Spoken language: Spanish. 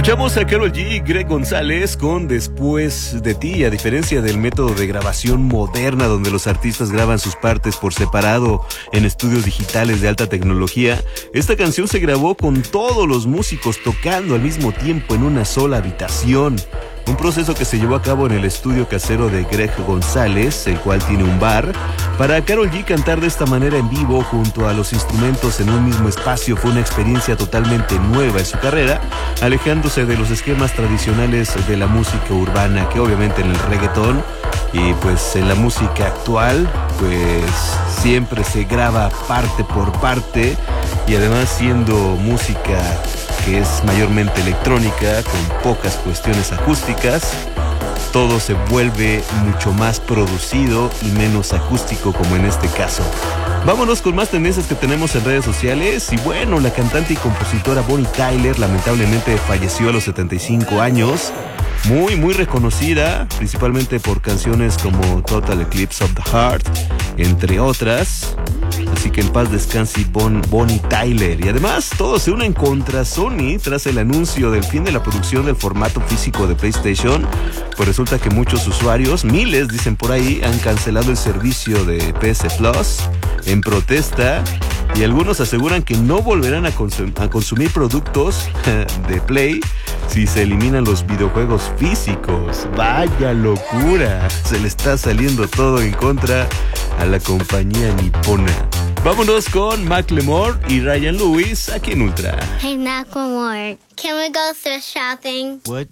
Escuchamos a Karol G y Greg González con Después de ti. A diferencia del método de grabación moderna donde los artistas graban sus partes por separado en estudios digitales de alta tecnología, esta canción se grabó con todos los músicos tocando al mismo tiempo en una sola habitación. Un proceso que se llevó a cabo en el estudio casero de Greg González, el cual tiene un bar. Para Karol G cantar de esta manera en vivo junto a los instrumentos en un mismo espacio fue una experiencia totalmente nueva en su carrera, alejándose de los esquemas tradicionales de la música urbana, que obviamente en el reggaetón y pues en la música actual pues siempre se graba parte por parte, y además siendo música que es mayormente electrónica, con pocas cuestiones acústicas, todo se vuelve mucho más producido y menos acústico, como en este caso. Vámonos con más tendencias que tenemos en redes sociales. Y bueno, la cantante y compositora Bonnie Tyler lamentablemente falleció a los 75 años. Muy reconocida, principalmente por canciones como Total Eclipse of the Heart, entre otras. Así que en paz descanse Bonnie Tyler. Y además todos se unen contra Sony tras el anuncio del fin de la producción del formato físico de PlayStation. Pues resulta que muchos usuarios, miles dicen por ahí, han cancelado el servicio de PS Plus en protesta, y algunos aseguran que no volverán a consumir productos de Play si se eliminan los videojuegos físicos. ¡Vaya locura! Se le está saliendo todo en contra a la compañía nipona. Vámonos con Macklemore y Ryan Lewis aquí en Ultra. Hey Macklemore, can we go thrift shopping? What?